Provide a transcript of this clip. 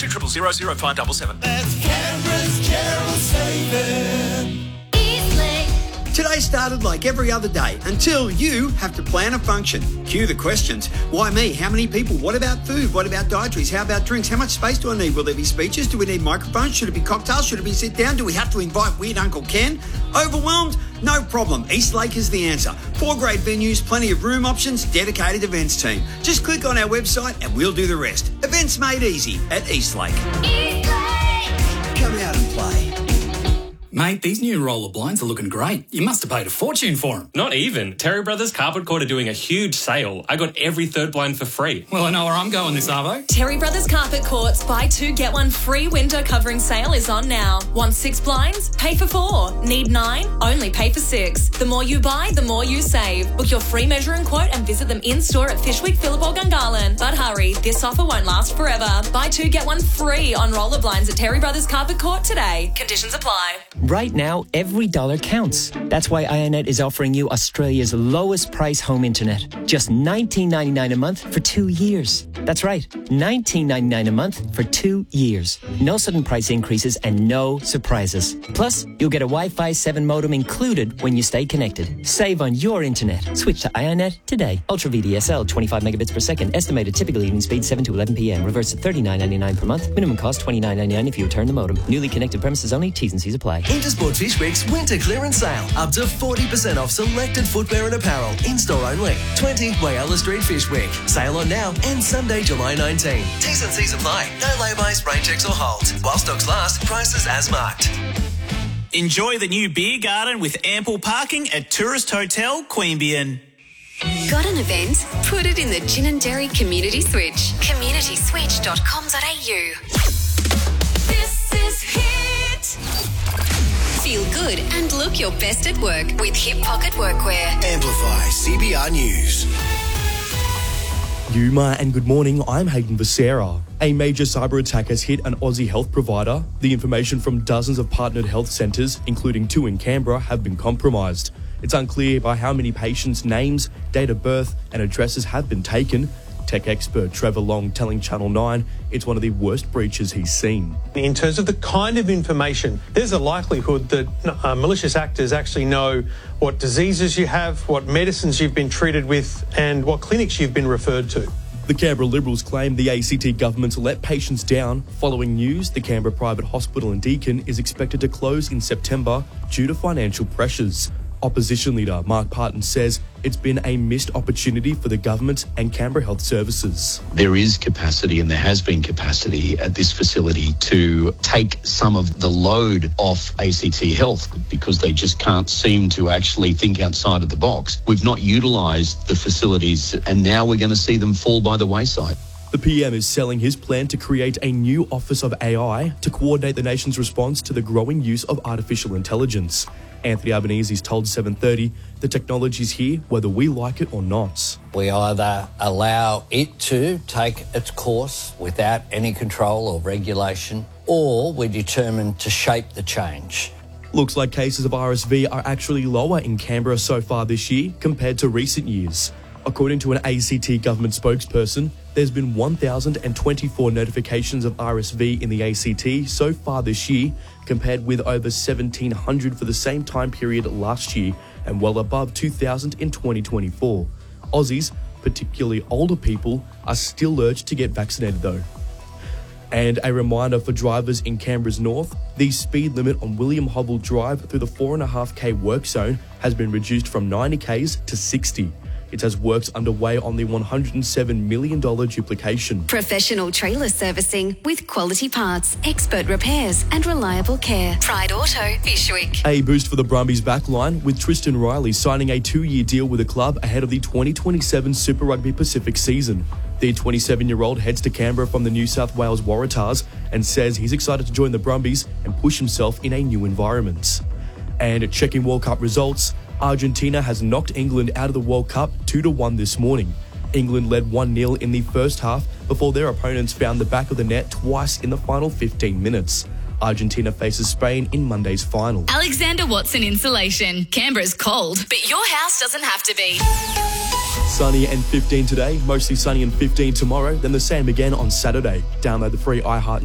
3 000 0577. That's Canberra's General Saving. Today started like every other day until you have to plan a function. Cue the questions. Why me? How many people? What about food? What about dietaries? How about drinks? How much space do I need? Will there be speeches? Do we need microphones? Should it be cocktails? Should it be sit down? Do we have to invite weird Uncle Ken? Overwhelmed? No problem. Eastlake is the answer. 4 great venues, plenty of room options, dedicated events team. Just click on our website and we'll do the rest. Events made easy at Eastlake. Come out and play. Mate, these new roller blinds are looking great. You must have paid a fortune for them. Not even. Terry Brothers Carpet Court are doing a huge sale. I got every third blind for free. Well, I know where I'm going this Arvo. Terry Brothers Carpet Court's buy 2 get 1 free winter covering sale is on now. Want 6 blinds? Pay for 4. Need 9? Only pay for 6. The more you buy, the more you save. Book your free measure and quote and visit them in store at Fishwick, Phillip or Gungahlin. But hurry, this offer won't last forever. Buy 2 get 1 free on roller blinds at Terry Brothers Carpet Court today. Conditions apply. Right now, every dollar counts. That's why IONET is offering you Australia's lowest price home internet. Just $19.99 a month for 2 years. That's right, $19.99 a month for 2 years. No sudden price increases and no surprises. Plus, you'll get a Wi-Fi 7 modem included when you stay connected. Save on your internet. Switch to IONET today. Ultra VDSL, 25 megabits per second. Estimated typical evening speed 7 to 11 p.m. Reverse at $39.99 per month. Minimum cost $29.99 if you return the modem. Newly connected premises only. T's and C's apply. Intersport Fishwick's winter clearance sale. Up to 40% off selected footwear and apparel. In-store only. 20 Whyalla Street, Fishwick. Sale on now and Sunday, July 19. T's and C's apply. No laybys, rain checks or holds. While stocks last, prices as marked. Enjoy the new beer garden with ample parking at Tourist Hotel, Queanbeyan. Got an event? Put it in the Gin and Dairy Community Switch. communityswitch.com.au. This is Hit. Feel good and look your best at work with Hip Pocket Workwear. Amplify CBR News. Yuma and good morning, I'm Hayden Becerra. A major cyber attack has hit an Aussie health provider. The information from dozens of partnered health centres, including 2 in Canberra, have been compromised. It's unclear by how many patients' names, date of birth and addresses have been taken. Tech expert Trevor Long telling Channel 9 it's one of the worst breaches he's seen. In terms of the kind of information, there's a likelihood that malicious actors actually know what diseases you have, what medicines you've been treated with and what clinics you've been referred to. The Canberra Liberals claim the ACT government let patients down. Following news, the Canberra Private Hospital in Deakin is expected to close in September due to financial pressures. Opposition leader Mark Parton says it's been a missed opportunity for the government and Canberra Health Services. There is capacity and there has been capacity at this facility to take some of the load off ACT Health because they just can't seem to actually think outside of the box. We've not utilised the facilities and now we're going to see them fall by the wayside. The PM is selling his plan to create a new Office of AI to coordinate the nation's response to the growing use of artificial intelligence. Anthony Albanese's told 7:30 the technology's here whether we like it or not. We either allow it to take its course without any control or regulation, or we're determined to shape the change. Looks like cases of RSV are actually lower in Canberra so far this year compared to recent years. According to an ACT government spokesperson, there's been 1,024 notifications of RSV in the ACT so far this year, compared with over 1,700 for the same time period last year and well above 2,000 in 2024. Aussies, particularly older people, are still urged to get vaccinated though. And a reminder for drivers in Canberra's north, the speed limit on William Hovell Drive through the 4.5k work zone has been reduced from 90k's to 60. It has works underway on the $107 million duplication. Professional trailer servicing with quality parts, expert repairs and reliable care. Pride Auto, Fishwick. A boost for the Brumbies backline with Tristan Riley signing a 2-year deal with the club ahead of the 2027 Super Rugby Pacific season. The 27-year-old heads to Canberra from the New South Wales Waratahs and says he's excited to join the Brumbies and push himself in a new environment. And checking World Cup results, Argentina has knocked England out of the World Cup 2-1 this morning. England led 1-0 in the first half before their opponents found the back of the net twice in the final 15 minutes. Argentina faces Spain in Monday's final. Alexander Watson Insulation. Canberra's cold, but your house doesn't have to be. Sunny and 15 today, mostly sunny and 15 tomorrow, then the same again on Saturday. Download the free iHeart